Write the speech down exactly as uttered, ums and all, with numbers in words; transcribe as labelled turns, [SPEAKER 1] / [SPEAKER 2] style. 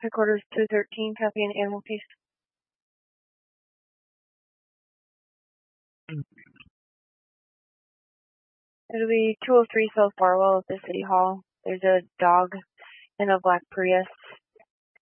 [SPEAKER 1] Headquarters two thirteen, copy an animal case. It'll be two oh three South Barwell at the City Hall. There's a dog in a black Prius.